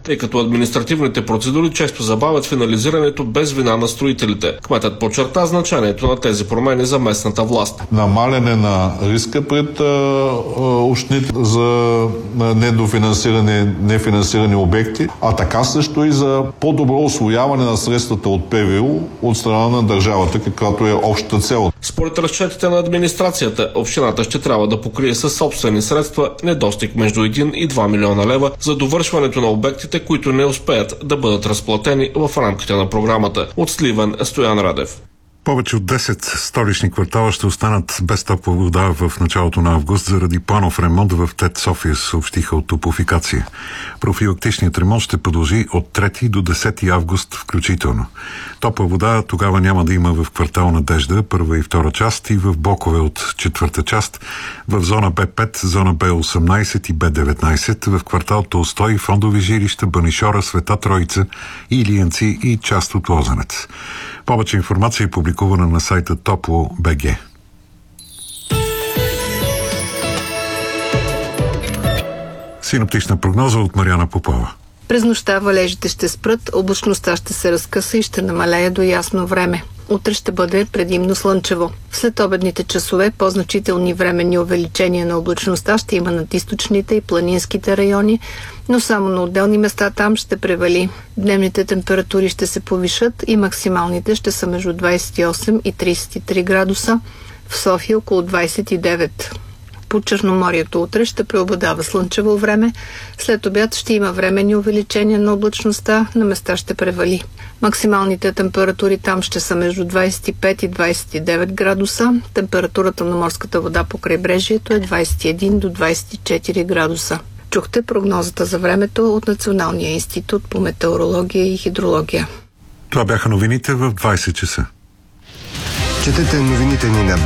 тъй като административните процедури често забавят финализирането без вина на строителите. Кметът подчерта значението на тези промени за местната власт. Намаляне на риска пред общините за недофинансирани, нефинансирани обекти, а така също и за по-добро усвояване на средствата от ПВУ от страна на държавата, каквато е общата цел. Според разчетите на администрацията, общината ще трябва да покрие със собствени средства недостиг между 1 и 2 милиона лева за довършването на обектите, които не успеят да бъдат разплатени в рамките на програмата. От Сливен, Стоян Радев. Повече от 10 столични квартала ще останат без топла вода в началото на август заради планов ремонт в ТЕЦ София, съобщиха от Топлофикация. Профилактичният ремонт ще продължи от 3 до 10 август включително. Топла вода тогава няма да има в квартал Надежда, първа и втора част, и в блокове от четвърта част, в зона Б5, зона Б18 и Б19, в квартал Толстой, фондови жилища, Банишора, Света Троица, Илиянци и част от Лозенец. Повече информация е публикувана на сайта Топло.бг. Синоптична прогноза от Мариана Попова. През нощта валежите ще спрат, облачността ще се разкъса и ще намалее до ясно време. Утре ще бъде предимно слънчево. След обедните часове по-значителни временни увеличения на облачността ще има над източните и планинските райони, но само на отделни места там ще превали. Дневните температури ще се повишат и максималните ще са между 28 и 33 градуса, в София около 29. По Черноморието утре ще преобладава слънчево време. След обяд ще има временни увеличения на облачността, на места ще превали. Максималните температури там ще са между 25 и 29 градуса. Температурата на морската вода по крайбрежието е 21 до 24 градуса. Чухте прогнозата за времето от Националния институт по метеорология и хидрология. Това бяха новините в 20 часа. Четете новините ни на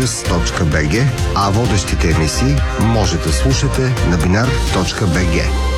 bnrnews.bg, а водещите емисии може да слушате на binar.bg.